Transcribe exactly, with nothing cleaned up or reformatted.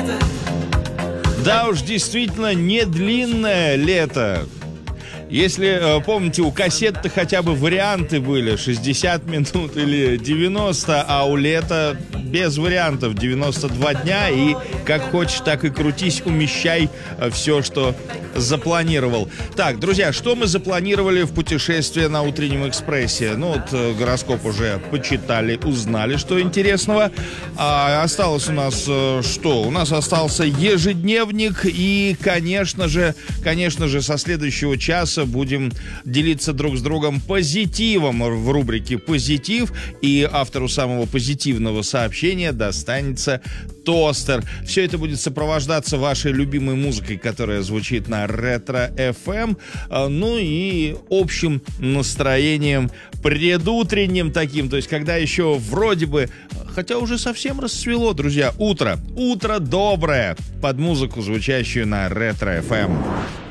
лето. Да уж, действительно, не длинное лето. Если, помните, у кассет-то хотя бы варианты были шестьдесят минут или девяносто, а у лета без вариантов девяносто два дня, и как хочешь, так и крутись, умещай все, что запланировал. Так, друзья, что мы запланировали в путешествие на Утреннем экспрессе? Ну вот гороскоп уже почитали, узнали, что интересного. А осталось у нас что? У нас остался ежедневник, и, конечно же, конечно же, со следующего часа будем делиться друг с другом позитивом в рубрике «Позитив», и автору самого позитивного сообщения достанется тостер. Все это будет сопровождаться вашей любимой музыкой, которая звучит на Ретро эф эм, ну и общим настроением предутренним таким, то есть когда еще вроде бы, хотя уже совсем расцвело, друзья, утро, утро доброе под музыку, звучащую на Ретро эф эм.